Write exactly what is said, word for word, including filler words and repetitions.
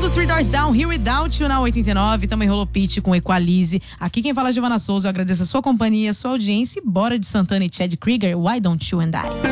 do Three Doors Down, Here Without You na oitenta e nove. Também rolou Pitty com Equalize. Aqui quem fala é Giovana Souza. Eu agradeço a sua companhia, a sua audiência. E bora de Santana e Chad Krieger, Why Don't You and I.